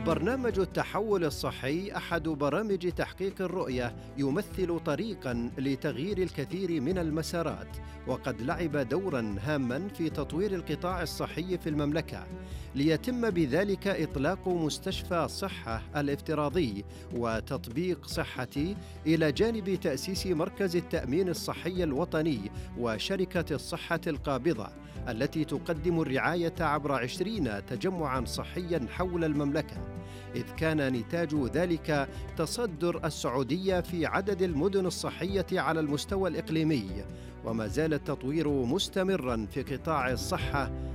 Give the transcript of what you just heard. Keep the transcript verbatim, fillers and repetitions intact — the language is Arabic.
برنامج التحول الصحي أحد برامج تحقيق الرؤية، يمثل طريقاً لتغيير الكثير من المسارات، وقد لعب دوراً هاماً في تطوير القطاع الصحي في المملكة، ليتم بذلك إطلاق مستشفى صحة الافتراضي وتطبيق صحتي، إلى جانب تأسيس مركز التأمين الصحي الوطني وشركة الصحة القابضة التي تقدم الرعاية عبر عشرين تجمعاً صحياً حول المملكة، إذ كان نتاج ذلك تصدر السعودية في عدد المدن الصحية على المستوى الإقليمي. وما زال التطوير مستمراً في قطاع الصحة